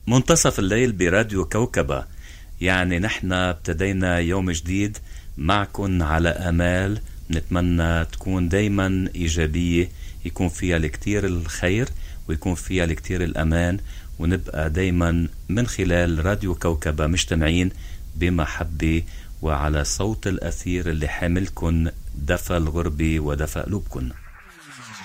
منتصف الليل براديو كوكبة. يعني نحن ابتدينا يوم جديد معكن على آمال نتمنى تكون دايما إيجابية، يكون فيها الكتير الخير ويكون فيها الكتير الأمان، ونبقى دايما من خلال راديو كوكبة مجتمعين بمحبة وعلى صوت الأثير اللي حاملكن دفى الغربة ودفى قلوبكن.